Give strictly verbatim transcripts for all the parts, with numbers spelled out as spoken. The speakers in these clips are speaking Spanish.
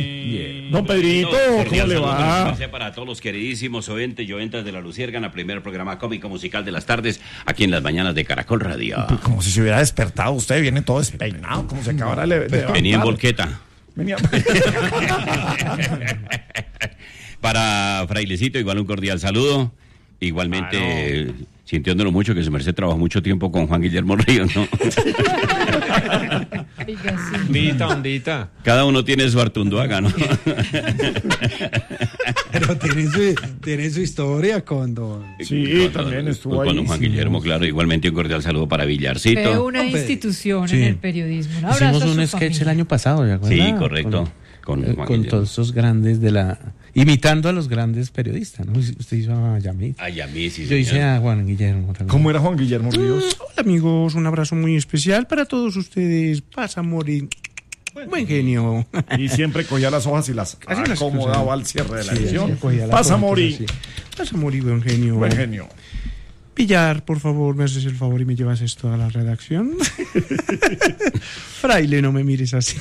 Bien. Don Pedrito, ¿cómo le va? Para todos los queridísimos oyentes y oyentas de La Luciérgana, primer programa cómico musical de las tardes, aquí en las mañanas de Caracol Radio. Pues como si se hubiera despertado, usted viene todo despeinado, como se acabara de levantar. Venía en volqueta. Venía... Para Frailecito, igual un cordial saludo. Igualmente, ah, no. sintiéndolo mucho, que su merced trabajó mucho tiempo con Juan Guillermo Ríos, ¿no? Ondita, ondita. Cada uno tiene su Artunduaga, ¿no? Pero tiene su, tiene su historia con don... Sí, con, también estuvo con ahí. Con don Juan sí, Guillermo, no. Claro. Igualmente un cordial saludo para Villarcito. Fue una institución sí. en el periodismo. Un Hicimos un sketch familia. el año pasado, ¿de acuerdo? Sí, correcto. Con, con, con todos esos grandes de la... Imitando a los grandes periodistas, ¿no? Usted hizo a Yamit. A Yamit, sí, Yo hice a Juan Guillermo también. ¿Cómo era Juan Guillermo Ríos? Mm, hola, amigos. Un abrazo muy especial para todos ustedes. Pasa, morir. Buen genio. Y siempre cogía las hojas y las Así acomodaba las al cierre de la sí, edición. Sí, Pasa, morir. Pasa, morir, buen genio. Buen genio. Pillar, por favor, me haces el favor y me llevas esto a la redacción. Fraile, no me mires así.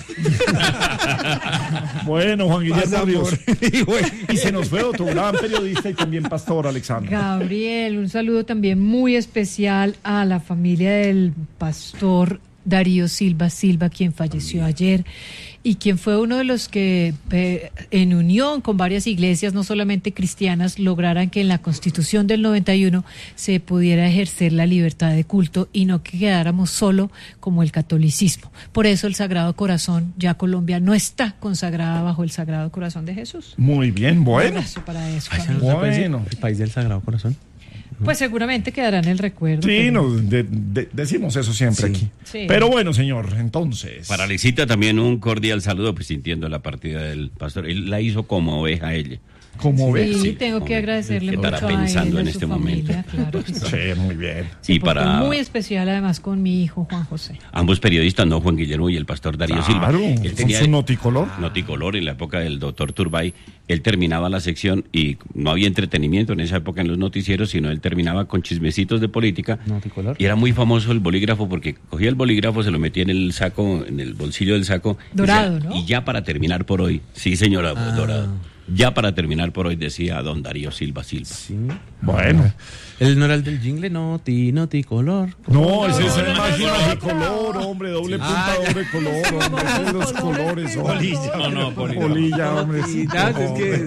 Bueno, Juan Guillermo Ríos. Y se nos fue otro gran periodista y también pastor, Alexandra. Gabriel, un saludo también muy especial a la familia del pastor Darío Silva Silva, quien falleció ayer y quien fue uno de los que eh, en unión con varias iglesias, no solamente cristianas, lograran que en la Constitución del noventa y uno se pudiera ejercer la libertad de culto y no que quedáramos solo como el catolicismo. Por eso el Sagrado Corazón, ya Colombia no está consagrada bajo el Sagrado Corazón de Jesús. Muy bien, bueno. Para eso, Ay, bueno. El país del Sagrado Corazón. Pues seguramente quedará en el recuerdo. Sí, pero... no, de, de, decimos eso siempre sí. aquí. Sí. Pero bueno, señor, entonces. Para Alexita también un cordial saludo, pues sintiendo la partida del pastor. Él la hizo como oveja ella. Como sí, ves. Sí, tengo que agradecerle mucho estará pensando a él, en este familia, momento. Claro que sí. sí, muy bien. Sí, y para muy especial además con mi hijo Juan José. Ambos periodistas, no Juan Guillermo y el pastor Darío claro, Silva. Él tenía su noticolor. Noticolor en la época del doctor Turbay. Él terminaba la sección y no había entretenimiento en esa época en los noticieros, sino él terminaba con chismecitos de política. Noticolor. Y era muy famoso el bolígrafo porque cogía el bolígrafo, se lo metía en el saco, en el bolsillo del saco. Dorado, y ya, ¿no? Y ya para terminar por hoy. Sí, señora, ah. dorado. Ya para terminar por hoy decía don Darío Silva Silva. Sí. Bueno. Él no era el del jingle, noti, noti, color. No, ese es el mágico color, hombre, doble punta, ah, doble color, hombre, esos los colores, polilla. No, no, polilla, hombre. Sí, ya, es que...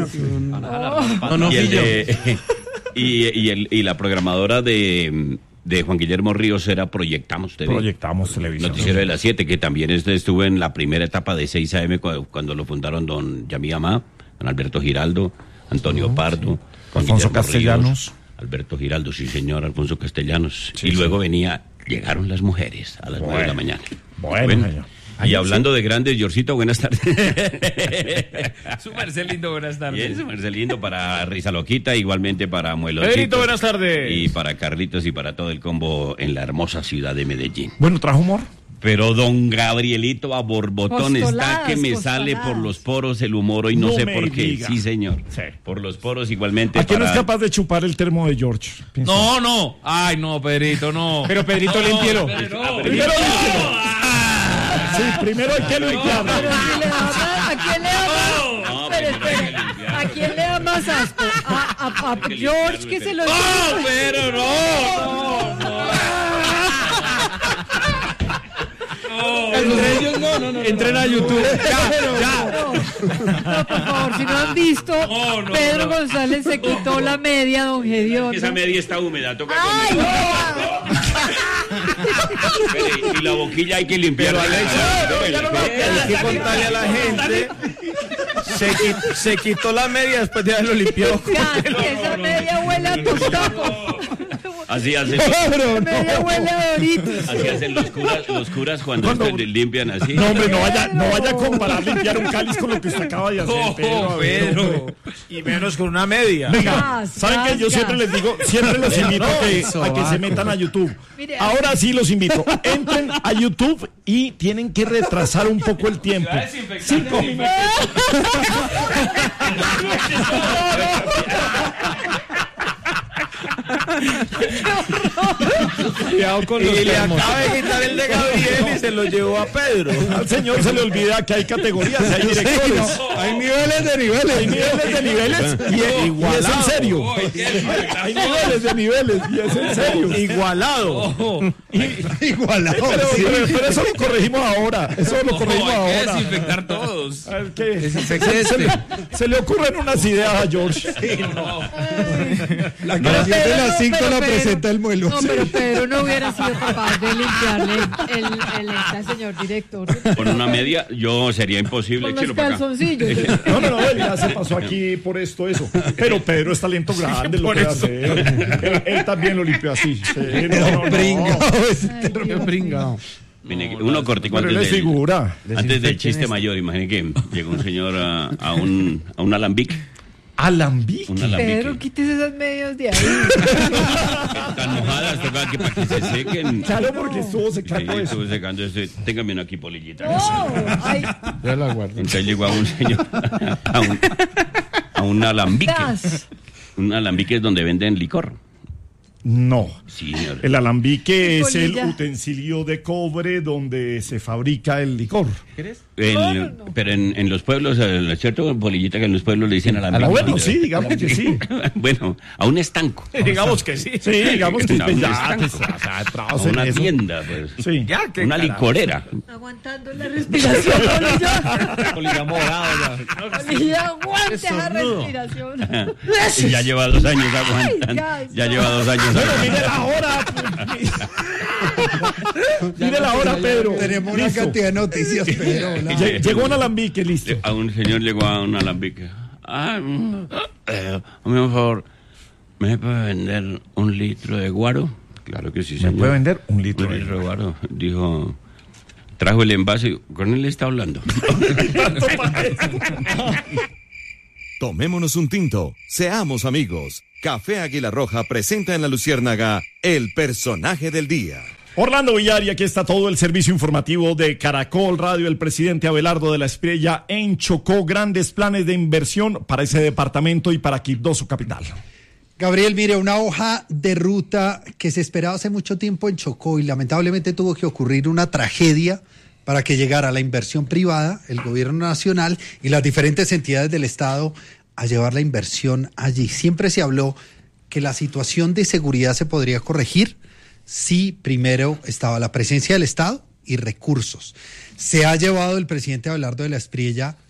No, no, y, el de, y, y, el, y la programadora de... de Juan Guillermo Ríos era Proyectamos T V. Proyectamos Televisión. Noticiero de las siete, que también estuvo en la primera etapa de seis a eme cuando, cuando lo fundaron don Yamí Amá, don Alberto Giraldo, Antonio oh, Pardo, sí. Alfonso Castellanos. Ríos, Alberto Giraldo, sí señor, Alfonso Castellanos. Sí, y luego sí. venía, llegaron las mujeres a las nueve bueno, de la mañana. Bueno, bueno señor. Y hablando sí. de grandes, Yorcito, buenas tardes. Su merced lindo, buenas tardes. Bien, su merced lindo para Risa Loquita, igualmente para Muelocito. Pedrito, buenas tardes. Y para Carlitos y para todo el combo en la hermosa ciudad de Medellín. Bueno, ¿trajo humor? Pero don Gabrielito a borbotón postoladas, está que me postoladas. sale por los poros el humor y no, no sé por qué. Diga. Sí, señor. Sí. Por los poros igualmente. ¿A quién para... es capaz de chupar el termo de George? Piensa. No, no. Ay, no, Pedrito, no. Pero Pedrito, no, limpielo. Pedro, ah, primero no. limpielo. Ah. Sí, primero hay que limpiarlo. Pero si le da más, ¿a quién le da más? No, Pero primero hay que espere, limpiarlo. ¿a quién le da más asco? A, a, a que George que se lo... No, pero no, no, no. Entre ellos no, no, no. Entren a YouTube. Ya, ya. No, no, por favor, si no han visto, No, no, Pedro no. González se quitó la media, don Gediondo. Esa media está húmeda, toca ¡Ay, con... no! Espere, y la boquilla hay que limpiarla. Hay que contarle a la gente. Se, qui- se quitó la media después de haberlo limpiado. Casi, esa media huele a tostaco. Así hacen, Esa media huele a Doritos. así hacen los curas, los curas cuando, Cuando- este, limpian así. No, hombre, no vaya, no vaya a comparar limpiar un cáliz con lo que usted acaba de hacer, Pedro. a ver, hombre. Y menos con una media. Venga, Gas, ¿saben gas, qué? Yo gas. siempre les digo, siempre los invito a que, a que se metan a YouTube. Mire, Ahora sí los invito. Entren a YouTube y tienen que retrasar un poco el tiempo. Cinco minutos. Cuidado con los Y le termos. acaba de quitar el de Gabriel y se lo llevó a Pedro. Al señor se le olvida que hay categorías, hay directores. Hay niveles de niveles. Hay niveles de niveles y, y es en serio. Hay niveles de niveles y es en serio. Igualado. Igualado. Pero, sí. pero- pero eso lo corregimos ahora. Eso lo corregimos hay que ahora. desinfectar todos. A ver, ¿qué? Se, se le, se le ocurren unas ideas a George. La Pero canción de Pedro las no, cinco pero la Pedro- presenta el muelo. No, pero Pedro no hubiera sido capaz de limpiarle el, el, el señor director. Con una media, yo sería imposible. Con los échelo para acá. calzoncillos. No, no, no, él ya se pasó aquí por esto, eso. Pero Pedro es talento grande, lo puede hacer. Él, él también lo limpió así. Sí, no, no, no. Pringao, ese Ay, termo Dios pringao. Mire, que uno cortico Pero él antes es del, figura. antes del chiste mayor. Imagine que llegó un señor a, a un, a un alambique. Alambique. Un alambique. Pedro, quítese esas medias de ahí. Tan mojadas, toca que para que se sequen. Claro, porque estuvo Sí, secando eso. estuve secando eso. Téngame una aquí, polillita. Oh, ay, Ya la guardo. Entonces llegó a un señor, a un, a un alambique. das. Un alambique es donde venden licor. No. Sí, señor. El alambique es el Polilla. utensilio de cobre donde se fabrica el licor. El- No, no, no. Pero en, en los pueblos, eh, ¿es cierto, polillita, que en los pueblos le dicen alambique? Ah, bueno, sí, digamos que sí. Bueno, a un estanco. Digamos que sí. Sí, digamos que A un ya, estanco. pues, ya, ya, A entrados en una eso. tienda, pues. Sí. Ya, qué Una carajo. licorera. Aguantando la respiración, Polilla. Polilla morado ya. Polilla, aguante esa respiración. Y ya lleva dos años aguantando. Ay, Ya ya. lleva dos años Bueno, aguantando. mire la hora. Mire la hora, Pedro. Tenemos una Listo. cantidad de noticias, pero hola. Lle- Llegó un alambique, listo. A un señor llegó a un alambique. Ah, mm, eh, hazme un favor, ¿me puede vender un litro de guaro? Claro que sí, señor. vender un litro Un litro de guaro. Dijo, trajo el envase. ¿Con él está hablando? Tomémonos un tinto, seamos amigos. Café Águila Roja presenta en La Luciérnaga el personaje del día. Orlando Villar, y aquí está todo el servicio informativo de Caracol Radio. El presidente Abelardo de la Espriella en Chocó, grandes planes de inversión para ese departamento y para Quibdó, su capital. Gabriel, mire, una hoja de ruta que se esperaba hace mucho tiempo en Chocó y lamentablemente tuvo que ocurrir una tragedia para que llegara la inversión privada, el gobierno nacional y las diferentes entidades del Estado a llevar la inversión allí. Siempre se habló que la situación de seguridad se podría corregir si primero estaba la presencia del Estado y recursos. Se ha llevado el presidente Abelardo de la Espriella